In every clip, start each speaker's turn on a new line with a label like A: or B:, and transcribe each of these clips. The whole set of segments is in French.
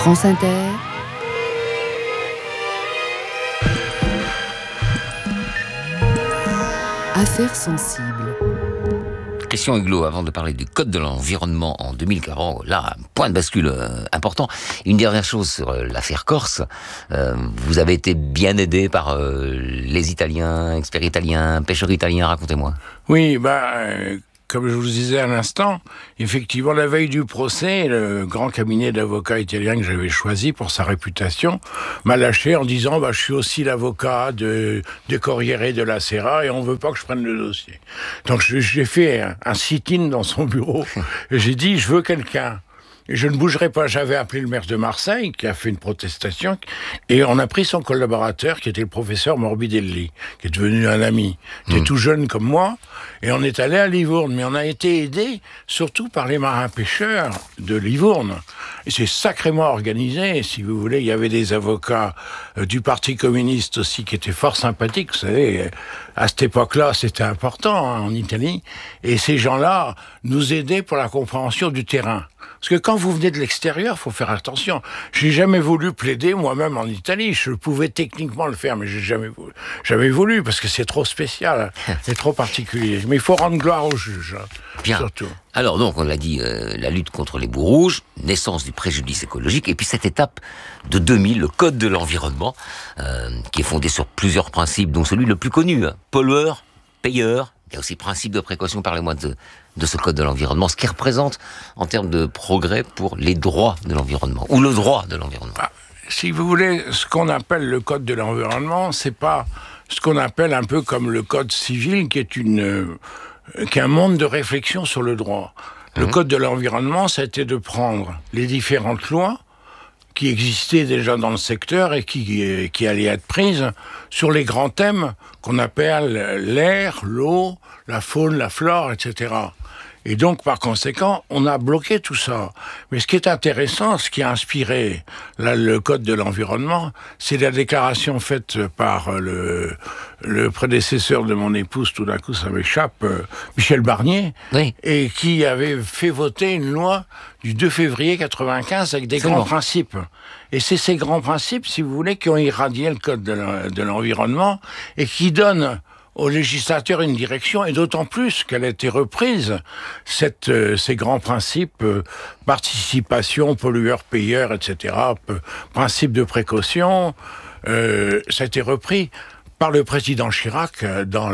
A: France Inter, Affaires sensibles.
B: Christian Huguelot, avant de parler du Code de l'environnement en 2040, là, un point de bascule important. Une dernière chose sur l'affaire Corse. Vous avez été bien aidé par les Italiens, experts italiens, pêcheurs italiens, racontez-moi.
C: Oui, comme je vous le disais à l'instant, effectivement, la veille du procès, le grand cabinet d'avocats italien que j'avais choisi pour sa réputation m'a lâché en disant je suis aussi l'avocat de Corriere della Sera et on veut pas que je prenne le dossier. Donc j'ai fait un sit-in dans son bureau et j'ai dit je veux quelqu'un. Et je ne bougerai pas. J'avais appelé le maire de Marseille, qui a fait une protestation, et on a pris son collaborateur, qui était le professeur Morbidelli, qui est devenu un ami, qui est tout jeune comme moi, et on est allé à Livourne. Mais on a été aidé, surtout par les marins-pêcheurs de Livourne. Et c'est sacrément organisé, si vous voulez. Il y avait des avocats du Parti communiste aussi, qui étaient fort sympathiques. Vous savez, à cette époque-là, c'était important, en Italie. Et ces gens-là nous aidaient pour la compréhension du terrain. Parce que quand vous venez de l'extérieur, il faut faire attention. J'ai jamais voulu plaider moi-même en Italie. Je pouvais techniquement le faire, mais j'ai jamais voulu, parce que c'est trop spécial, c'est trop particulier. Mais il faut rendre gloire au juge,
B: Bien.
C: surtout.
B: Alors donc, on l'a dit, la lutte contre les boues rouges, naissance du préjudice écologique, et puis cette étape de 2000, le Code de l'environnement, qui est fondé sur plusieurs principes, dont celui le plus connu, pollueur, payeur. Il y a aussi principe de précaution, parlez-moi de ce Code de l'environnement, ce qui représente en termes de progrès pour les droits de l'environnement, ou le droit de l'environnement.
C: Si vous voulez, ce qu'on appelle le Code de l'environnement, c'est pas ce qu'on appelle un peu comme le Code civil, qui est un monde de réflexion sur le droit. Le Code de l'environnement, ça a été de prendre les différentes lois qui existaient déjà dans le secteur et qui allaient être prises sur les grands thèmes qu'on appelle l'air, l'eau, la faune, la flore, etc. Et donc, par conséquent, on a bloqué tout ça. Mais ce qui est intéressant, ce qui a inspiré le Code de l'environnement, c'est la déclaration faite par le prédécesseur de mon épouse, tout d'un coup ça m'échappe, Michel Barnier,
B: Oui.
C: et qui avait fait voter une loi du 2 février 95 avec des grands principes. Et c'est ces grands principes, si vous voulez, qui ont irradié le Code de l'environnement et qui donnent au législateur une direction, et d'autant plus qu'elle a été reprise, ces grands principes, participation, pollueur-payeur, etc., principe de précaution, ça a été repris par le président Chirac dans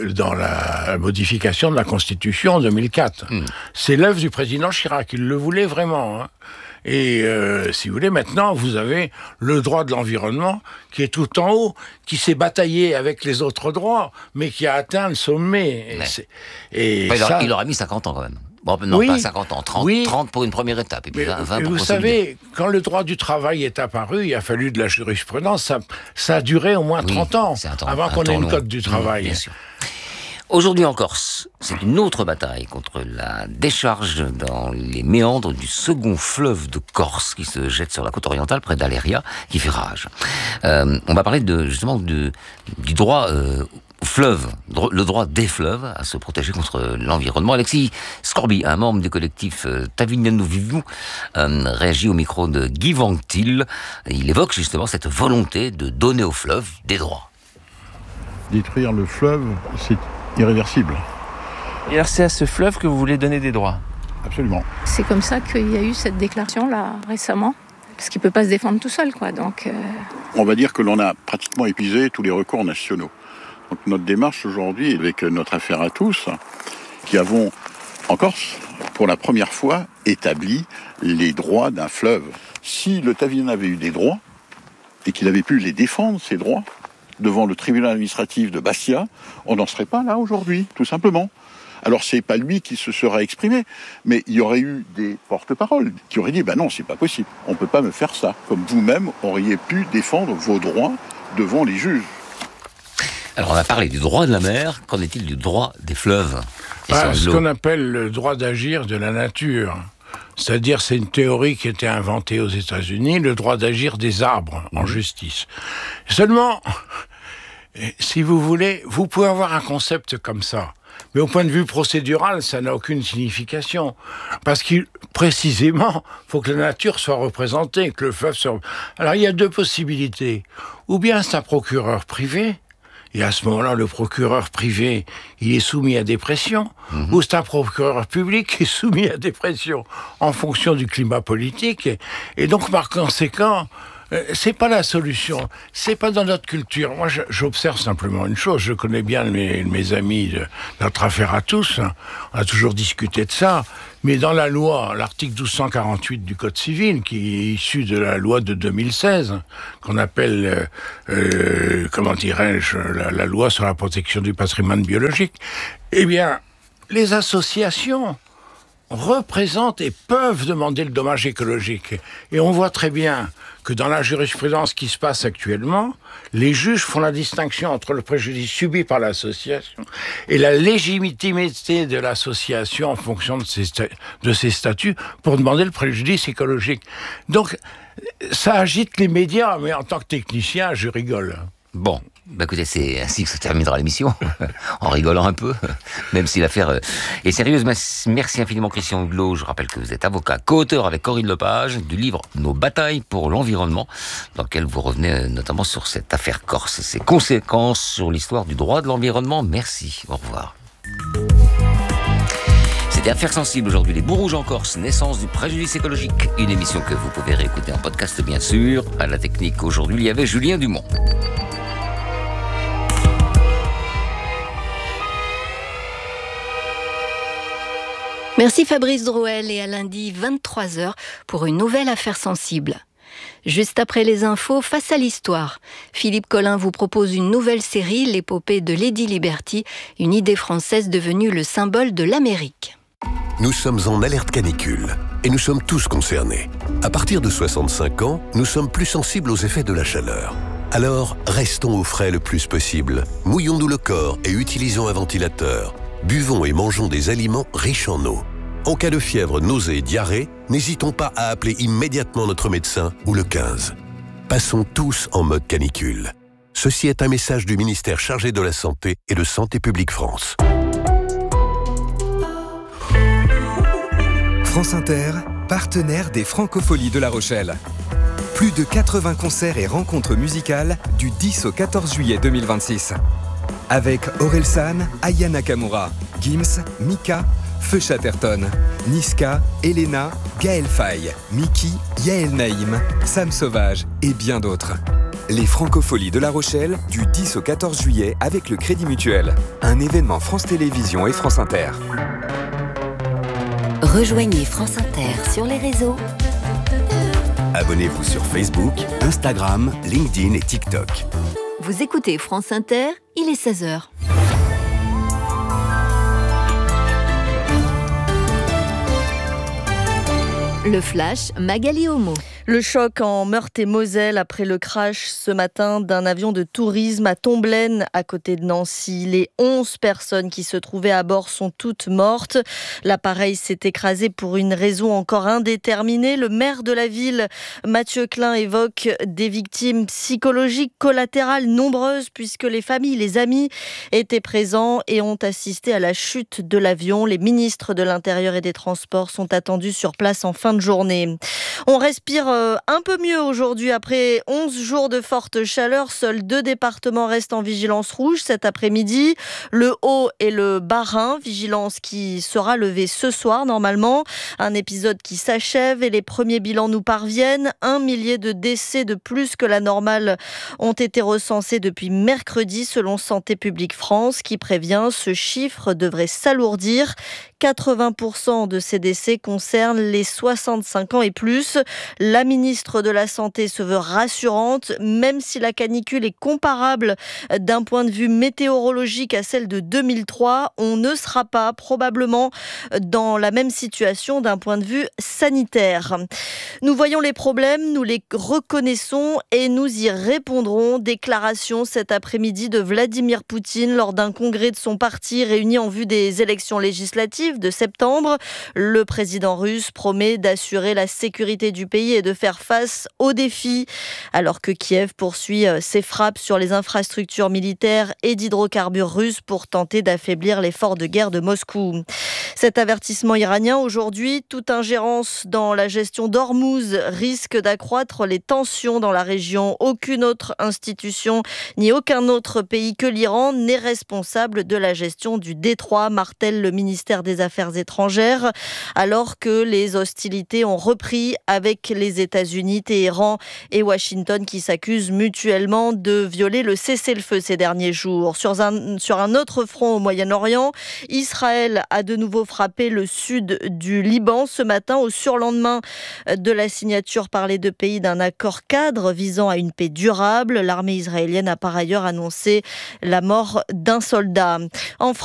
C: la modification de la Constitution en 2004. C'est l'œuvre du président Chirac, il le voulait vraiment, hein. Et si vous voulez, maintenant, vous avez le droit de l'environnement qui est tout en haut, qui s'est bataillé avec les autres droits, mais qui a atteint le sommet.
B: Il aura mis 50 ans quand même. Bon, non,
C: oui,
B: pas 50 ans, 30,
C: oui.
B: 30 pour une première étape, et puis 20 pour
C: vous savez, quand le droit du travail est apparu, il a fallu de la jurisprudence, ça a duré au moins 30 ans, avant qu'on ait une Code du travail.
B: Bien sûr. Aujourd'hui en Corse, c'est une autre bataille contre la décharge dans les méandres du second fleuve de Corse qui se jette sur la côte orientale près d'Aléria, qui fait rage. On va parler justement du droit au fleuve, le droit des fleuves à se protéger contre l'environnement. Alexis Scorbi, un membre du collectif Tavignano Vivou, réagit au micro de Guy Vanctil. Il évoque justement cette volonté de donner au fleuve des droits.
D: Détruire le fleuve, c'est irréversible.
E: Et alors c'est à ce fleuve que vous voulez donner des droits ?
D: Absolument.
F: C'est comme ça qu'il y a eu cette déclaration là récemment, parce qu'il peut pas se défendre tout seul, quoi. Donc.
D: On va dire que l'on a pratiquement épuisé tous les recours nationaux. Donc notre démarche aujourd'hui, avec notre affaire à tous, qui avons en Corse, pour la première fois, établi les droits d'un fleuve. Si le Tavignane avait eu des droits et qu'il avait pu les défendre, ces droits, devant le tribunal administratif de Bastia, on n'en serait pas là aujourd'hui, tout simplement. Alors c'est pas lui qui se sera exprimé, mais il y aurait eu des porte-paroles qui auraient dit non, c'est pas possible, on peut pas me faire ça, comme vous-même auriez pu défendre vos droits devant les juges.
B: Alors on a parlé du droit de la mer, qu'en est-il du droit des fleuves ?
C: Ce qu'on appelle le droit d'agir de la nature. C'est-à-dire, c'est une théorie qui a été inventée aux États-Unis, le droit d'agir des arbres en justice. Seulement, si vous voulez, vous pouvez avoir un concept comme ça. Mais au point de vue procédural, ça n'a aucune signification. Parce que, précisément, il faut que la nature soit représentée, que le fleuve soit... Alors, il y a deux possibilités. Ou bien c'est un procureur privé, et à ce moment-là, le procureur privé, il est soumis à des pressions, ou c'est un procureur public qui est soumis à des pressions, en fonction du climat politique. Et donc, par conséquent... c'est pas la solution, c'est pas dans notre culture. Moi, j'observe simplement une chose. Je connais bien mes amis de notre affaire à tous. On a toujours discuté de ça. Mais dans la loi, l'article 1248 du Code civil, qui est issu de la loi de 2016, qu'on appelle, comment dirais-je, la loi sur la protection du patrimoine biologique, eh bien, les associations représentent et peuvent demander le dommage écologique. Et on voit très bien que dans la jurisprudence qui se passe actuellement, les juges font la distinction entre le préjudice subi par l'association et la légitimité de l'association en fonction de ses statuts pour demander le préjudice écologique. Donc, ça agite les médias, mais en tant que technicien, je rigole.
B: Bon, écoutez, c'est ainsi que se terminera l'émission, en rigolant un peu, même si l'affaire est sérieuse. Merci infiniment Christian Huguelot. Je rappelle que vous êtes avocat, co-auteur avec Corinne Lepage du livre « Nos batailles pour l'environnement », dans lequel vous revenez notamment sur cette affaire corse, ses conséquences sur l'histoire du droit de l'environnement. Merci, au revoir. C'était Affaires sensibles aujourd'hui, les bouts rouges en Corse, naissance du préjudice écologique. Une émission que vous pouvez réécouter en podcast bien sûr. À la technique aujourd'hui, il y avait Julien Dumont.
A: Merci Fabrice Drouel et à lundi 23h pour une nouvelle affaire sensible. Juste après les infos, face à l'histoire, Philippe Collin vous propose une nouvelle série, l'épopée de Lady Liberty, une idée française devenue le symbole de l'Amérique.
G: Nous sommes en alerte canicule et nous sommes tous concernés. À partir de 65 ans, nous sommes plus sensibles aux effets de la chaleur. Alors, restons au frais le plus possible. Mouillons-nous le corps et utilisons un ventilateur. Buvons et mangeons des aliments riches en eau. En cas de fièvre, nausée, diarrhée, n'hésitons pas à appeler immédiatement notre médecin ou le 15. Passons tous en mode canicule. Ceci est un message du ministère chargé de la Santé et de Santé publique France.
H: France Inter, partenaire des Francopholies de La Rochelle. Plus de 80 concerts et rencontres musicales du 10 au 14 juillet 2026. Avec Orelsan, Aya Nakamura, Gims, Mika, Feu Chatterton, Niska, Elena, Gaël Faye, Miki, Yael Naïm, Sam Sauvage et bien d'autres. Les Francopholies de La Rochelle du 10 au 14 juillet avec le Crédit Mutuel. Un événement France Télévisions et France Inter.
A: Rejoignez France Inter sur les réseaux.
G: Abonnez-vous sur Facebook, Instagram, LinkedIn et TikTok.
A: Vous écoutez France Inter, il est 16h. Le Flash, Magali Homo.
I: Le choc en Meurthe-et-Moselle après le crash ce matin d'un avion de tourisme à Tomblaine, à côté de Nancy. Les 11 personnes qui se trouvaient à bord sont toutes mortes. L'appareil s'est écrasé pour une raison encore indéterminée. Le maire de la ville, Mathieu Klein, évoque des victimes psychologiques collatérales nombreuses puisque les familles, les amis étaient présents et ont assisté à la chute de l'avion. Les ministres de l'Intérieur et des Transports sont attendus sur place en fin de journée. On respire un peu mieux aujourd'hui après 11 jours de forte chaleur. Seuls 2 départements restent en vigilance rouge cet après-midi, le Haut et le Bas-Rhin, vigilance qui sera levée ce soir normalement. Un épisode qui s'achève et les premiers bilans nous parviennent. 1 millier de décès de plus que la normale ont été recensés depuis mercredi selon Santé publique France qui prévient ce chiffre devrait s'alourdir. 80% de ces décès concernent les 65 ans et plus. La ministre de la Santé se veut rassurante, même si la canicule est comparable d'un point de vue météorologique à celle de 2003, on ne sera pas probablement dans la même situation d'un point de vue sanitaire. Nous voyons les problèmes, nous les reconnaissons et nous y répondrons. Déclaration cet après-midi de Vladimir Poutine lors d'un congrès de son parti réuni en vue des élections législatives de septembre. Le président russe promet d'assurer la sécurité du pays et de faire face aux défis. Alors que Kiev poursuit ses frappes sur les infrastructures militaires et d'hydrocarbures russes pour tenter d'affaiblir l'effort de guerre de Moscou. Cet avertissement iranien aujourd'hui, toute ingérence dans la gestion d'Ormuz risque d'accroître les tensions dans la région. Aucune autre institution ni aucun autre pays que l'Iran n'est responsable de la gestion du détroit, martèle le ministère des Affaires étrangères. Alors que les hostilités ont repris avec les États-Unis, Téhéran et Washington qui s'accusent mutuellement de violer le cessez-le-feu ces derniers jours. Sur un autre front au Moyen-Orient, Israël a de nouveau frappé le sud du Liban ce matin au surlendemain de la signature par les deux pays d'un accord cadre visant à une paix durable. L'armée israélienne a par ailleurs annoncé la mort d'un soldat. En